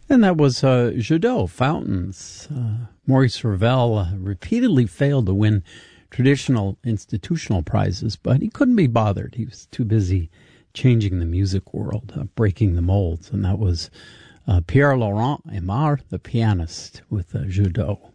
And that was Jadot, Fountains. Maurice Ravel repeatedly failed to win traditional institutional prizes, but he couldn't be bothered. He was too busy changing the music world, breaking the molds. And that was Pierre Laurent Aimard, the pianist, with Jadot.